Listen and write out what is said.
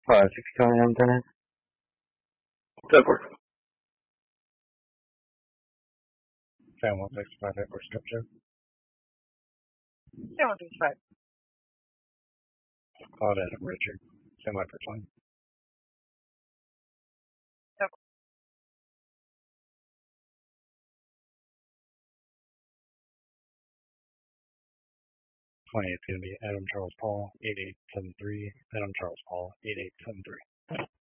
6 Adam 10. Edward. Fan 165 Edward Scripture. Fan 165. Called Adam Richard. Semi-percline. Okay. 28th going to be Adam Charles Paul 8873. Adam Charles Paul 8873.